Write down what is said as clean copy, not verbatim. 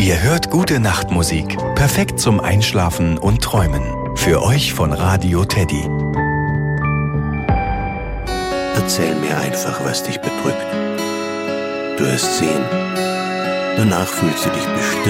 Ihr hört gute Nachtmusik, perfekt zum Einschlafen und Träumen. Für euch von Radio Teddy. Erzähl mir einfach, was dich bedrückt. Du wirst sehen, danach fühlst du dich bestimmt